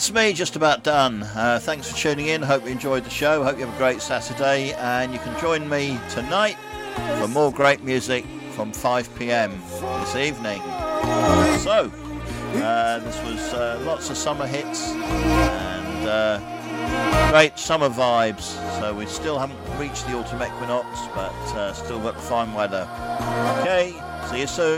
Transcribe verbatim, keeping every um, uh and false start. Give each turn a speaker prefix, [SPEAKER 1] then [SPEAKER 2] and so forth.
[SPEAKER 1] that's me just about done. Uh, thanks for tuning in. Hope you enjoyed the show. Hope you have a great Saturday, and you can join me tonight for more great music from five p m this evening. So, uh, this was uh, lots of summer hits and uh, great summer vibes. So we still haven't reached the autumn equinox, but uh, still got the fine weather. Okay, see you soon.